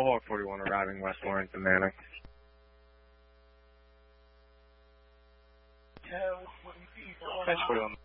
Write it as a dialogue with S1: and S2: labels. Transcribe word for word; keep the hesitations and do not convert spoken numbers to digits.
S1: Hawk forty-one arriving West Warrington, Manning.
S2: Catch forty-one.